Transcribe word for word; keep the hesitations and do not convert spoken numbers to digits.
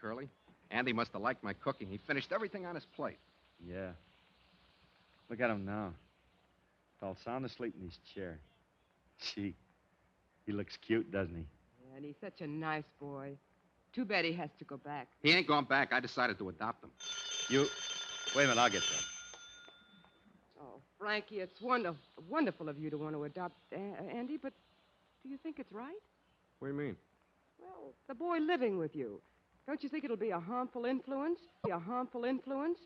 Curly. Andy must have liked my cooking. He finished everything on his plate. Yeah. Look at him now. Fell sound asleep in his chair. Gee, he looks cute, doesn't he? Yeah, and he's such a nice boy. Too bad he has to go back. He ain't gone back. I decided to adopt him. You... Wait a minute, I'll get that. Oh, Frankie, it's wonderful, wonderful of you to want to adopt uh, Andy, but do you think it's right? What do you mean? Well, the boy living with you. Don't you think it'll be a harmful influence? Be a harmful influence?